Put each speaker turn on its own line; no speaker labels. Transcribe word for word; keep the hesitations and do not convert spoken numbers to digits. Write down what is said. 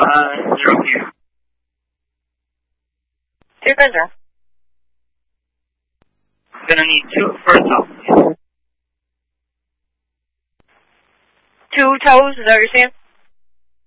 Uh, zero here.
Two Bridger.
Gonna need two first off, please.
Two toes, is that what you're saying?